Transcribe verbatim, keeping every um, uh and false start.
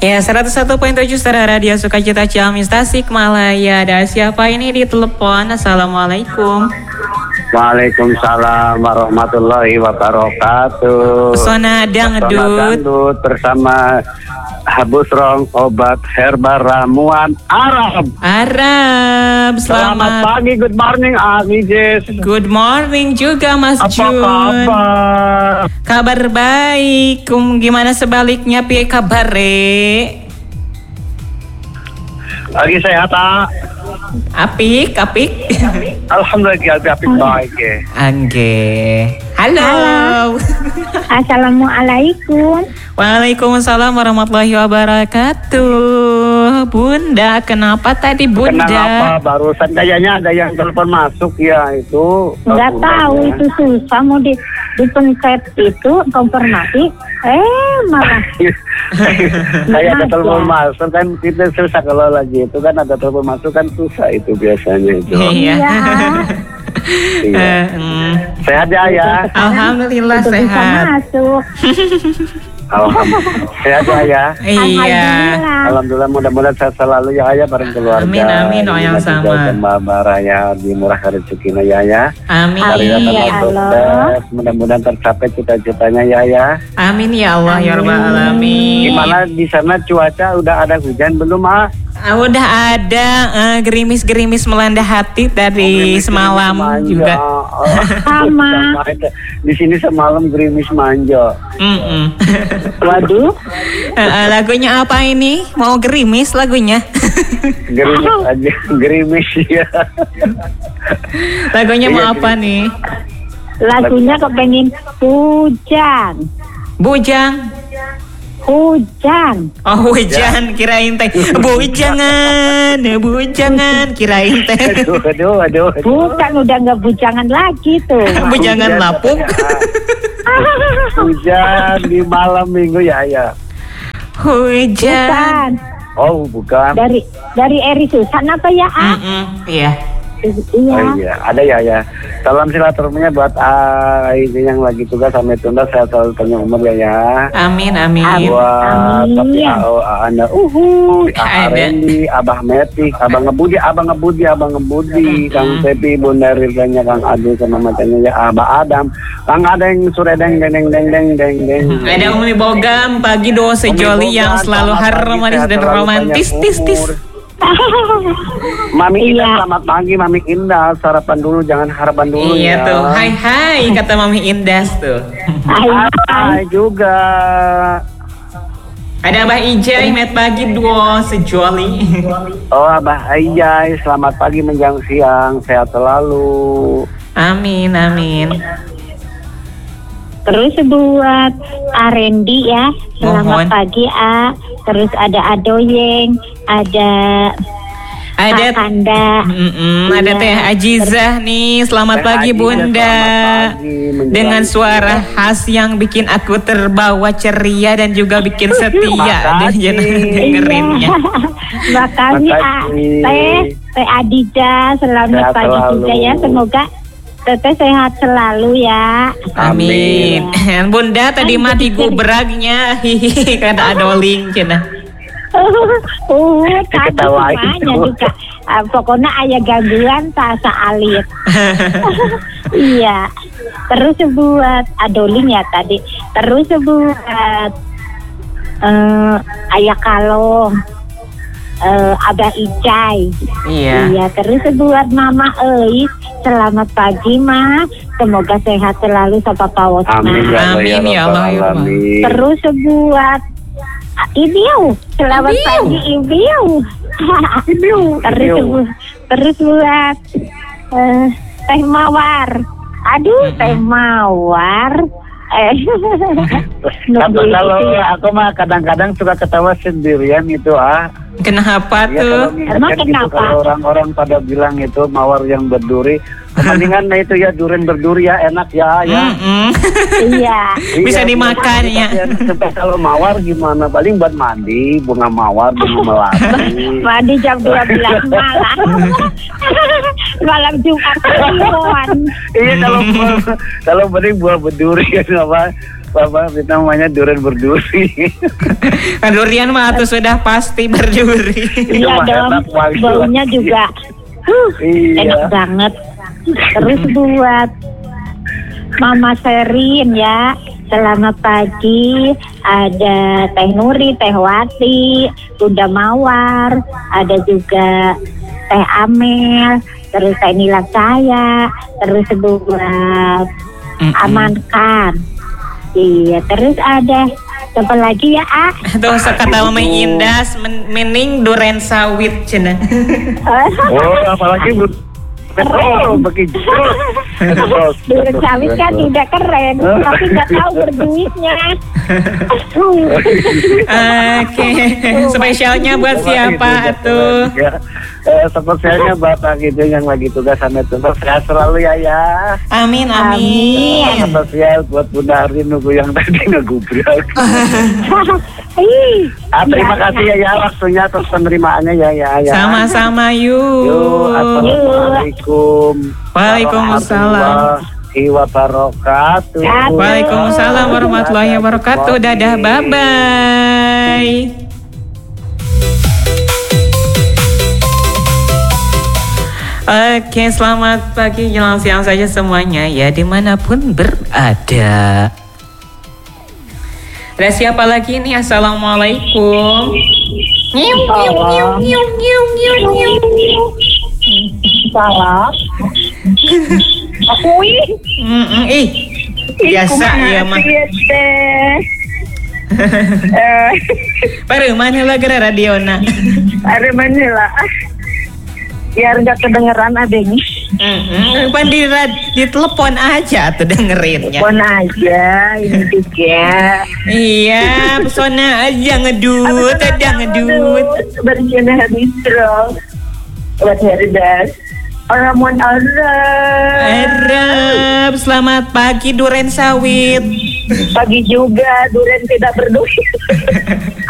Ya, seratus satu koma tujuh Suara Radio Sukacita Ciamis Tasikmalaya. Ada siapa ini di telepon? Assalamualaikum. Waalaikumsalam warahmatullahi wabarakatuh. Pesona Dangdut. Pesona Dangdut bersama Habusrong obat herbal ramuan Arab. Arab. Selamat, Selamat pagi, good morning Ami Jess. Good morning juga Mas Apa Jun. kabar? Kabar baik. Kum gimana sebaliknya piye kabare? Lagi sehat ah? Apik, apik. Alhamdulillah apik baik ya. Angge. Halo. Halo. Assalamualaikum. Waalaikumsalam warahmatullahi wabarakatuh. Bunda, kenapa tadi Bunda? Kenapa barusan kayaknya ada yang telepon masuk ya itu? Nggak tahu itu susah mau di dipencet itu konfirmasi, eh malah. Kayak ada telepon masuk kan kita susah kalau lagi itu kan ada telepon masuk kan susah itu biasanya itu. Iya. Iya. Eh, mm. Sehat ya ya. Alhamdulillah Itu bisa sehat. masuk. Alhamdulillah. Sehat ya ya. Iya. Alhamdulillah mudah-mudahan sehat selalu ya ya bareng keluarga. Amin, amin, oh yang sama. Raya dimurahkan rezekinya ya ya. Amin. Hari Amin, datang ya sukses, mudah-mudahan tercapai cita-citanya ya ya. Amin ya Allah ya Rabbal alamin. Gimana di sana cuaca udah ada hujan belum ah? Ah, udah ada eh, gerimis-gerimis melanda hati dari Oh, semalam manja. juga. Oh, Sama. Di sini semalam gerimis manja. Mm-mm. Waduh. Eh, eh, lagunya apa ini? Mau gerimis lagunya? Gerimis aja, gerimis ya. Lagunya mau Iya, apa nih? Lagunya kepengen hujan. Bujang. Hujan. Oh hujan kirain teh. Bujangan, bujangan kirain teh. Aduh, aduh, aduh. aduh. Bukan udah nggak bujangan lagi tuh. Bujangan lapuk. Hujan di malam minggu ya ya. Hujan. Bukan. Oh bukan. Dari dari Eri Susan apa ya? Ah? Mm-mm, iya. Oh Iya. iya, ada ya ya. Salam silaturahminya buat uh, ini yang lagi tugas sampai tuntas, saya selalu tanya umur ya ya. Amin amin. Buat Amin. tapi oh, anda uhu, Ada. Arendi, Abah Metik, Abang Ngebudi, Abang Ngebudi, Abang Ngebudi, Kang Tepi, Bunda Rirganya, Kang Adu sama macamnya ya, Abah Adam, Kang Adeng, Suredeng, deng deng deng deng deng deng. Ada Umi Bogam pagi doa sejoli yang selalu harmonis dan romantis tis tis. Mami Indah, Iya. selamat pagi Mami Indah, sarapan dulu jangan harapan dulu Iya ya. tuh. Hai hai kata Mami Indah tuh. Hai. Hai juga. Ada Abah Ijai met pagi duo sejoli. Oh Abah Ayai, selamat pagi menjelang siang, sehat selalu. Amin amin. Terus buat Arendi ya, Mohon. selamat pagi A. Terus ada Adoyeng, ada Ada Kak Anda. Mm-mm, Iya. ada Teh Ajizah nih. Selamat Teh pagi Ajizah, Bunda. selamat pagi, menjelang Dengan suara siang. khas yang bikin aku terbawa ceria dan juga bikin setia dan Makasih. jangan dengerinnya. Makasih A. Makasih. Teh, Teh Adida, selamat Sehat pagi selalu. juga ya. Semoga Teteh sehat selalu ya. Amin. Bunda tadi mati gubragnya. Hihi kata adoling cenah. Uh, tadi Ketawain semuanya tuh. juga. Ah, pokoknya ayah gangguan tak alit. Iya. Terus buat Adoling ya tadi. Terus buat eh, ayah Kalong, eh, Abah Icai. Iya. Iya. Terus buat Mama Eis, selamat pagi Ma. Semoga sehat selalu sama Pak Wosna. Amin ya Allah, Amin, ya Allah, ya Allah. Alamin. Terus buat Ibiu, selamat Ibiu. pagi Ibiu. Ibiu. Terus Ibiu. bu- terus buat eh, Teh Mawar. Aduh, Teh Mawar. Eh. Tapi kalau aku mah kadang-kadang suka ketawa sendirian itu ah. Kenapa Ya, tuh? kalau Emang kan gitu, kenapa? kalau orang-orang pada bilang itu mawar yang berduri, mendingan nah itu ya durian berduri ya enak ya ya. Mm-mm. Iya. Bisa Iya, dimakan iya, ya. iya. Sampai kalau mawar gimana? Paling buat mandi, bunga mawar, bunga melati. Mandi jam dua belas malam. Malam Jumat Kliwon. Iya kalau kalau mending buah berduri kan apa? Bapak itu namanya durian berduri. Kan durian mah tuh sudah pasti berduri. Iya dong, baunya juga huh, iya. enak banget. Terus buat Mama Serin ya, selamat pagi. Ada Teh Nuri, Teh Wati, Bunda Mawar, ada juga Teh Amel, terus Teh Nila saya, terus buat Amankan. Iya, terus ada siapa lagi ya, ah? Tuh sekata Mama Indas men- mening duren sawit cenah. Oh, apalagi bu. Oh, begitu. Duren sawit kan tidak keren, tapi nggak tahu berduitnya. Oke, spesialnya buat siapa tuh? Ya, eh, spesialnya Bapak gitu yang lagi tugas sama tugas sehat selalu ya ya. Amin amin. Spesial buat Bunda Ardi nunggu yang tadi ngegubrak. Ih, Ah, terima kasih ya ya waktunya atas penerimaannya ya ya ya. Sama-sama Yuk, yuk. assalamualaikum. Waalaikumsalam. warahmatullahi wabarakatuh. Waalaikumsalam warahmatullahi wabarakatuh. Dadah, bye-bye. Oke, selamat pagi, jelang siang saja semuanya ya, dimanapun berada. Ada siapa lagi nih? Assalamualaikum. Nyium, nyium, nyium, nyium, nyium, nyium, nyium. salah. Aku ih. Mm-mm, ih, biasa ya mah. Eh, Baru mana lah gara radiona. ada mana lah. Biar gak kedengeran adanya. Mm-mm, pan di, rad- di telepon aja tuh dengerinnya. Pon aja ini juga. Iya, pesona aja ngedut, ada ngedut. Berjana habis terus. Buat Herdas. Orang mon Arab. Arab, selamat pagi duren sawit. Pagi juga duren tidak berduit.